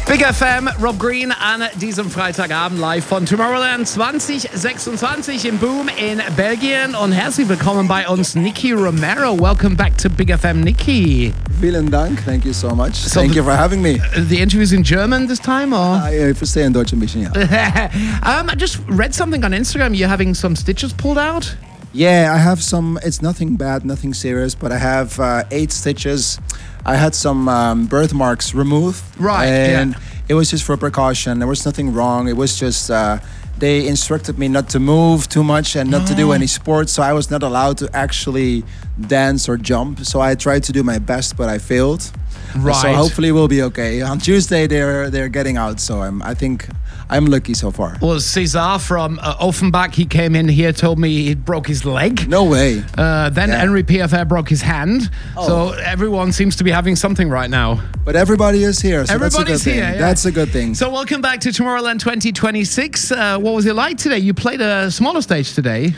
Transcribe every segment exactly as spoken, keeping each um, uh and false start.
Big F M, Rob Green an diesem Freitagabend live von Tomorrowland zwanzig sechsundzwanzig im Boom in Belgien. Und herzlich willkommen bei uns, Nicky Romero. Welcome back to Big F M, Nicky. Vielen Dank, thank you so much. So thank you for having me. The interview's in German this time, or? I verstehe in Deutsch ein bisschen, ja. um, I just read something on Instagram. You're having some stitches pulled out? Yeah, I have some, it's nothing bad, nothing serious, but I have uh, eight stitches. I had some um, birthmarks removed. Right, and yeah. It was just for precaution. There was nothing wrong. It was just, uh, they instructed me not to move too much and not oh. to do any sports, so I was not allowed to actually dance or jump. So I tried to do my best, but I failed. Right. So hopefully we'll be okay. On Tuesday, they're they're getting out, so I'm, I think I'm lucky so far. Well, Cesar from uh, Offenbach, he came in here, told me he broke his leg. No way. Uh, then yeah. Henry P F R broke his hand. Oh. So everyone seems to be having something right now. But everybody is here, so Everybody's that's a good here, thing. yeah. That's a good thing. So welcome back to Tomorrowland twenty twenty-six. Uh, what was it like today? You played a smaller stage today.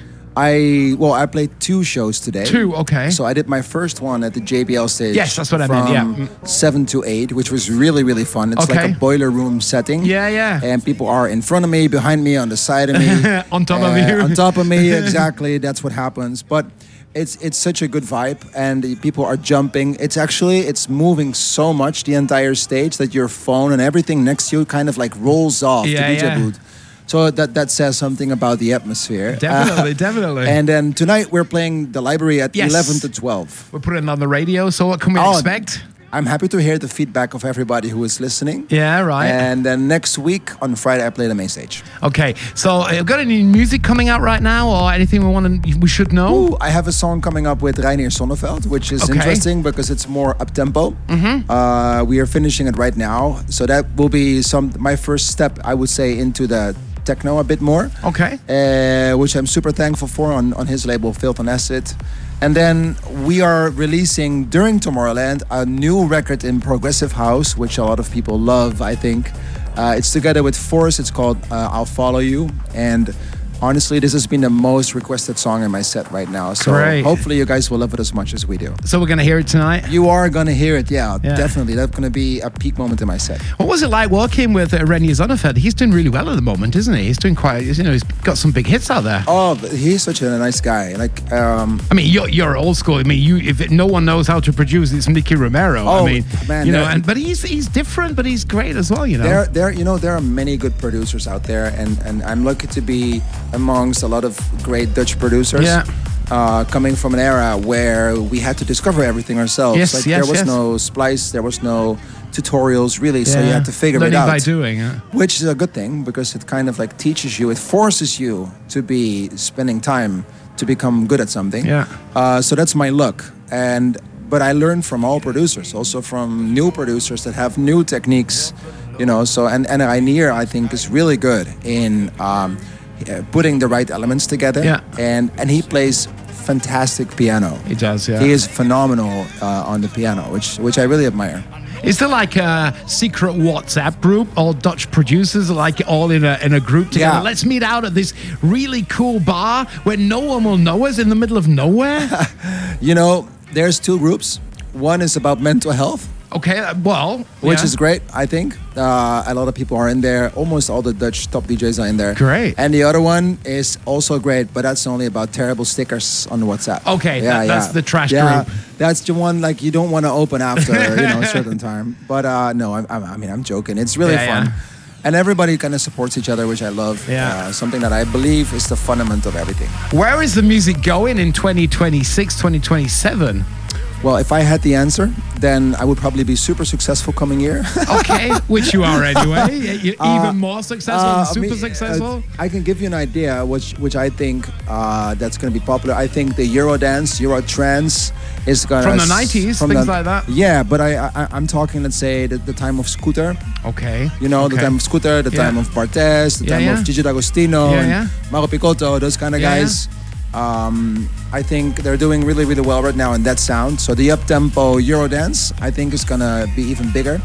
I well, I played two shows today. Two, okay. So I did my first one at the J B L stage. Yes, that's what I from meant. Yeah, seven to eight, which was really, really fun. It's okay. like a boiler room setting. Yeah, yeah. And people are in front of me, behind me, on the side of me, on top uh, of you, on top of me. Exactly, that's what happens. But it's it's such a good vibe, and the people are jumping. It's actually it's moving so much the entire stage that your phone and everything next to you kind of like rolls off yeah, the D J yeah. booth. So that, that says something about the atmosphere. Definitely, uh, definitely. And then tonight we're playing the library at yes. eleven to twelve. We're putting it on the radio, so what can we oh, expect? I'm happy to hear the feedback of everybody who is listening. Yeah, right. And then next week on Friday I play the main stage. Okay, so uh, got any music coming out right now, or anything we want to, we should know? Ooh, I have a song coming up with Reinier Sonneveld, which is okay. interesting because it's more up tempo. Mm-hmm. Uh, we are finishing it right now, so that will be some my first step, I would say, into the techno a bit more. Okay. Uh, which I'm super thankful for on, on his label, Filth and Acid. And then we are releasing during Tomorrowland a new record in Progressive House, which a lot of people love, I think. Uh, it's together with Force. It's called uh, I'll Follow You. And honestly, this has been the most requested song in my set right now. So Great. Hopefully you guys will love it as much as we do. So we're going to hear it tonight? You are going to hear it, yeah, yeah. definitely. That's going to be a peak moment in my set. What was it like working with uh, Reinier Sonneveld? He's doing really well at the moment, isn't he? He's doing quite, you know, he's got some big hits out there. Oh, he's such a nice guy. Like, um, I mean, you're, you're old school. I mean, you if it, no one knows how to produce, it's Nicky Romero. Oh, I mean, man, you know, and, but he's he's different, but he's great as well, you know. There, there, you know, there are many good producers out there, and, and I'm lucky to be amongst a lot of great Dutch producers. Yeah. Uh, coming from an era where we had to discover everything ourselves. Yes, like yes, there was yes. no splice, there was no tutorials really, yeah. so you had to figure Learning it out. by doing, yeah. Which is a good thing because it kind of like teaches you, it forces you to be spending time to become good at something. Yeah. Uh, so that's my luck. And but I learned from all producers, also from new producers that have new techniques, you know. So and and Reinier, I think, is really good in um, putting the right elements together. Yeah. And and he plays fantastic piano. He does, yeah. He is phenomenal uh, on the piano, which which I really admire. Is there like a secret WhatsApp group, all Dutch producers like all in a in a group together? Yeah. Let's meet out at this really cool bar where no one will know us in the middle of nowhere? You know, there's two groups. One is about mental health. Okay, well, which yeah. is great, I think. Uh, a lot of people are in there. Almost all the Dutch top D Js are in there. Great. And the other one is also great, but that's only about terrible stickers on WhatsApp. Okay, yeah, that, yeah. that's the trash yeah, group. That's the one like you don't want to open after you know a certain time. But uh, no, I, I mean I'm joking. It's really yeah, fun. Yeah. And everybody kind of supports each other, which I love. Yeah. Uh, something that I believe is the fundament of everything. Where is the music going in twenty twenty-six, twenty twenty-seven? Well, if I had the answer, then I would probably be super successful coming year. Okay, which you are anyway. You're Uh, even more successful uh, and super I mean, successful. Uh, I can give you an idea, which which I think uh, that's going to be popular. I think the Eurodance, Eurotrance is going to from the nineties, things the, like that. Yeah, but I, I I'm talking, let's say, the, the time of Scooter. Okay. You know, okay. the time of Scooter, the yeah. time of Barthez, the yeah, time yeah. of Gigi D'Agostino, yeah, and yeah. Mauro Picotto, those kind of yeah, guys. Yeah. Um, I think they're doing really, really well right now in that sound. So the up-tempo Eurodance, I think, is gonna be even bigger.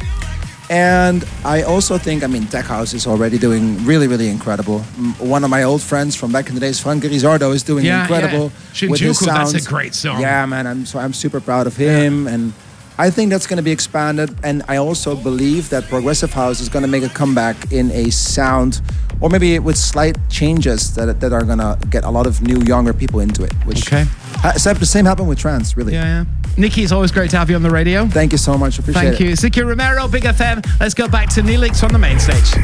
And I also think, I mean, Tech House is already doing really, really incredible. One of my old friends from back in the days, Frank Rizardo, is doing yeah, incredible yeah. with his sound. That's a great song. Yeah, man, I'm so I'm super proud of him. Yeah. And I think that's going to be expanded, and I also believe that progressive house is going to make a comeback in a sound, or maybe with slight changes that that are going to get a lot of new, younger people into it. Which okay. ha- the same happened with trance, really. Yeah, yeah. Nicky, it's always great to have you on the radio. Thank you so much. Appreciate Thank it. you. Nicky Romero, Big F M. Let's go back to Neelix on the main stage.